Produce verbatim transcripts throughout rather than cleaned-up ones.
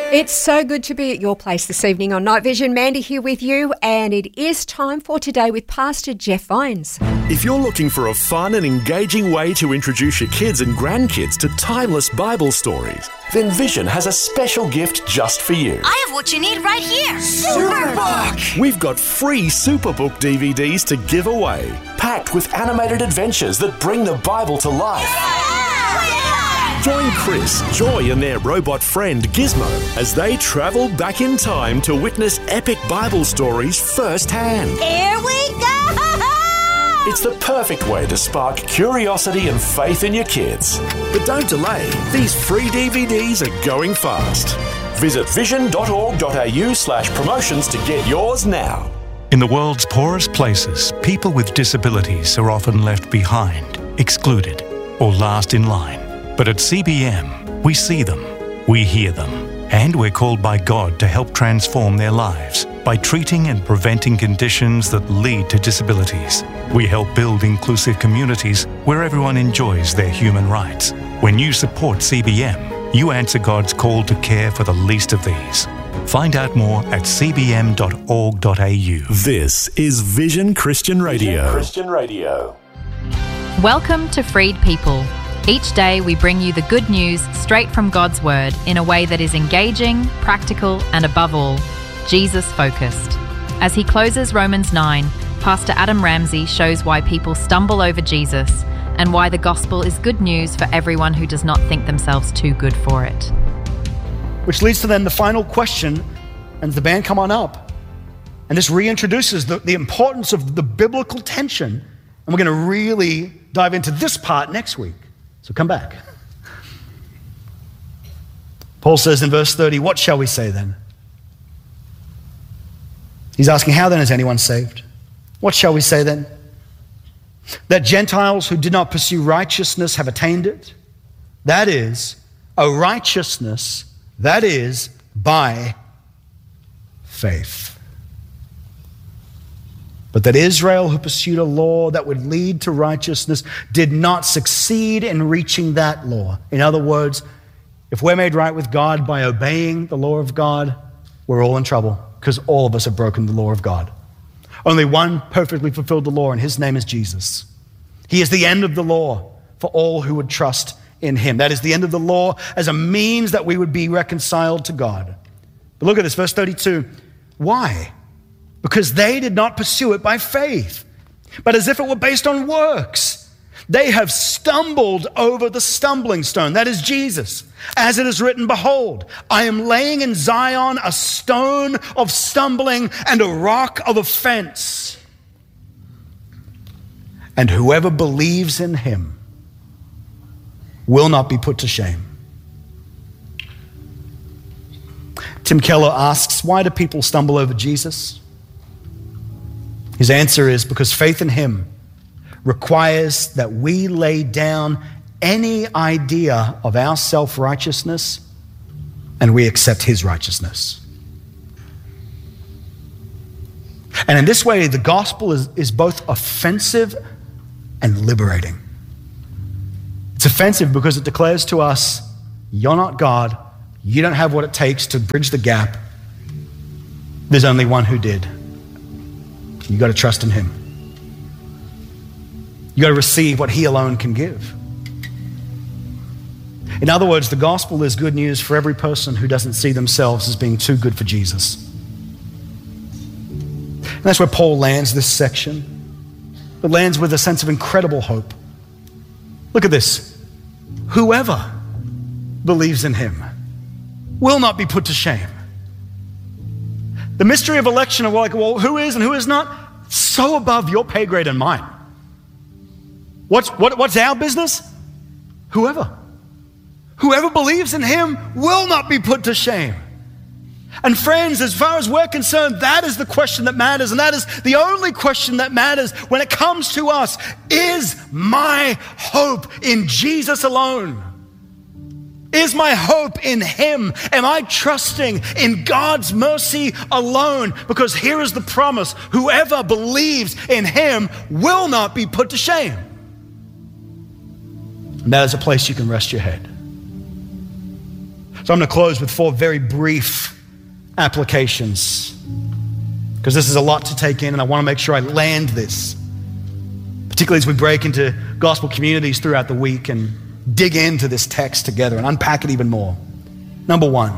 It's so good to be at your place this evening on Night Vision. Mandy here with you, and it is time for Today with Pastor Jeff Vines. If you're looking for a fun and engaging way to introduce your kids and grandkids to timeless Bible stories, then Vision has a special gift just for you. I have what you need right here. Superbook! We've got free Superbook D V Ds to give away, packed with animated adventures that bring the Bible to life. Join Chris, Joy and their robot friend Gizmo as they travel back in time to witness epic Bible stories firsthand. Here we go! It's the perfect way to spark curiosity and faith in your kids. But don't delay, these free D V Ds are going fast. Visit vision.org.au slash promotions to get yours now. In the world's poorest places, people with disabilities are often left behind, excluded, or last in line. But at C B M, we see them, we hear them, and we're called by God to help transform their lives by treating and preventing conditions that lead to disabilities. We help build inclusive communities where everyone enjoys their human rights. When you support C B M, you answer God's call to care for the least of these. Find out more at c b m dot org dot a u. This is Vision Christian Radio. Vision Christian Radio. Welcome to Freed People. Each day we bring you the good news straight from God's Word in a way that is engaging, practical, and above all, Jesus-focused. As he closes Romans nine, Pastor Adam Ramsey shows why people stumble over Jesus and why the gospel is good news for everyone who does not think themselves too good for it. Which leads to then the final question, and the band come on up. And this reintroduces the, the importance of the biblical tension, and we're going to really dive into this part next week. So come back. Paul says in verse thirty, what shall we say then? He's asking, how then is anyone saved? What shall we say then? That Gentiles who did not pursue righteousness have attained it? That is, a righteousness that is by faith. But that Israel, who pursued a law that would lead to righteousness, did not succeed in reaching that law. In other words, if we're made right with God by obeying the law of God, we're all in trouble because all of us have broken the law of God. Only one perfectly fulfilled the law, and his name is Jesus. He is the end of the law for all who would trust in him. That is the end of the law as a means that we would be reconciled to God. But look at this, verse thirty-two. Why? Because they did not pursue it by faith, but as if it were based on works. They have stumbled over the stumbling stone, that is Jesus. As it is written, behold, I am laying in Zion a stone of stumbling and a rock of offense. And whoever believes in him will not be put to shame. Tim Keller asks, why do people stumble over Jesus? His answer is because faith in him requires that we lay down any idea of our self-righteousness and we accept his righteousness. And in this way, the gospel is, is both offensive and liberating. It's offensive because it declares to us, you're not God, you don't have what it takes to bridge the gap. There's only one who did. You got to trust in him. You got to receive what he alone can give. In other words, the gospel is good news for every person who doesn't see themselves as being too good for Jesus. And that's where Paul lands this section. It lands with a sense of incredible hope. Look at this. Whoever believes in him will not be put to shame. The mystery of election of like, well, who is and who is not, so above your pay grade and mine. What's, what, what's our business? Whoever. Whoever believes in him will not be put to shame. And friends, as far as we're concerned, that is the question that matters, and that is the only question that matters when it comes to us. Is my hope in Jesus alone? Is my hope in him? Am I trusting in God's mercy alone? Because here is the promise. Whoever believes in him will not be put to shame. And that is a place you can rest your head. So I'm going to close with four very brief applications, because this is a lot to take in and I want to make sure I land this, particularly as we break into gospel communities throughout the week and dig into this text together and unpack it even more. Number one,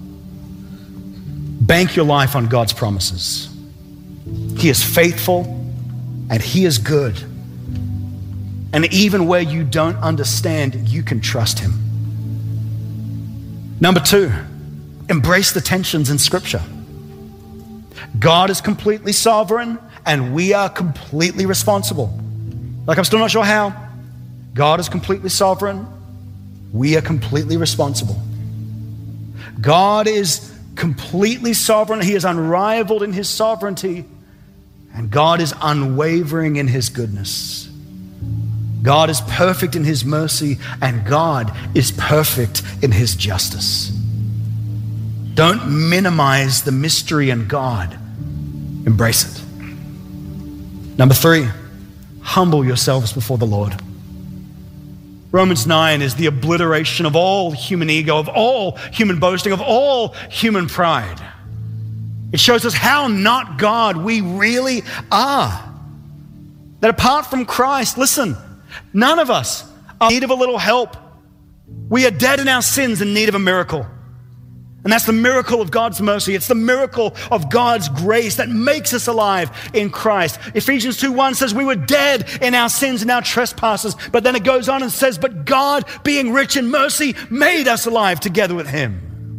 bank your life on God's promises. He is faithful and He is good. And even where you don't understand, you can trust Him. Number two, embrace the tensions in Scripture. God is completely sovereign and we are completely responsible. Like, I'm still not sure how. God is completely sovereign. We are completely responsible. God is completely sovereign. He is unrivaled in His sovereignty. And God is unwavering in His goodness. God is perfect in His mercy, and God is perfect in His justice. Don't minimize the mystery in God. Embrace it. Number three, humble yourselves before the Lord. Romans nine is the obliteration of all human ego, of all human boasting, of all human pride. It shows us how not God we really are. That apart from Christ, listen, none of us are in need of a little help. We are dead in our sins in need of a miracle. And that's the miracle of God's mercy. It's the miracle of God's grace that makes us alive in Christ. Ephesians two one says we were dead in our sins and our trespasses. But then it goes on and says, but God, being rich in mercy, made us alive together with Him.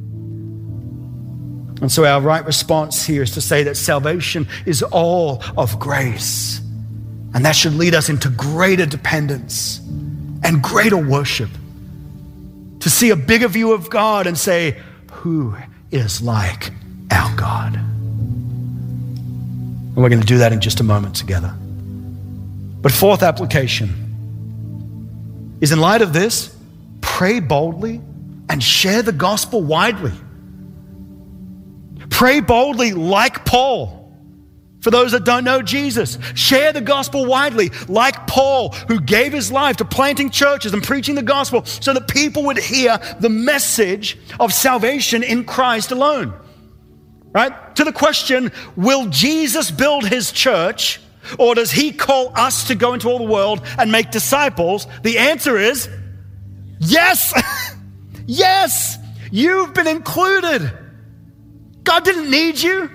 And so our right response here is to say that salvation is all of grace. And that should lead us into greater dependence and greater worship. To see a bigger view of God and say, who is like our God? And we're going to do that in just a moment together. But fourth application is, in light of this, pray boldly and share the gospel widely. Pray boldly like Paul. For those that don't know Jesus, share the gospel widely like Paul, who gave his life to planting churches and preaching the gospel so that people would hear the message of salvation in Christ alone. Right? To the question, will Jesus build His church, or does He call us to go into all the world and make disciples? The answer is yes. Yes, you've been included. God didn't need you,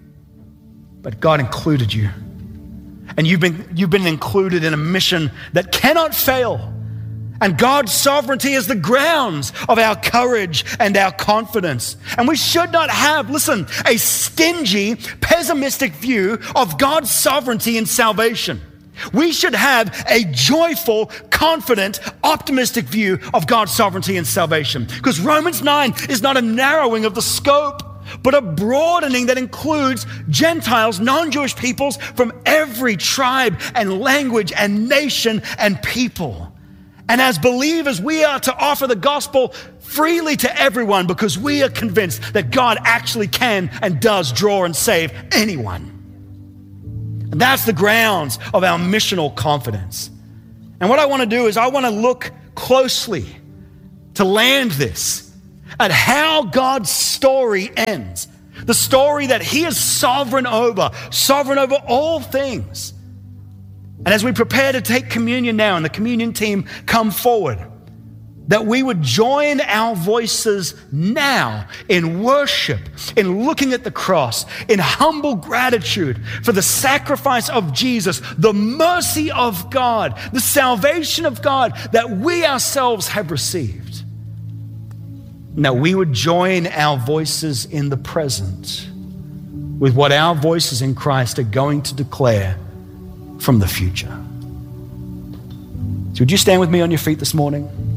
but God included you. And you've been, you've been included in a mission that cannot fail. And God's sovereignty is the grounds of our courage and our confidence. And we should not have, listen, a stingy, pessimistic view of God's sovereignty and salvation. We should have a joyful, confident, optimistic view of God's sovereignty and salvation. Because Romans nine is not a narrowing of the scope, but a broadening that includes Gentiles, non-Jewish peoples from every tribe and language and nation and people. And as believers, we are to offer the gospel freely to everyone because we are convinced that God actually can and does draw and save anyone. And that's the grounds of our missional confidence. And what I want to do is I want to look closely to land this at how God's story ends. The story that He is sovereign over, sovereign over all things. And as we prepare to take communion now, and the communion team come forward, that we would join our voices now in worship, in looking at the cross, in humble gratitude for the sacrifice of Jesus, the mercy of God, the salvation of God that we ourselves have received. Now we would join our voices in the present with what our voices in Christ are going to declare from the future. So would you stand with me on your feet this morning?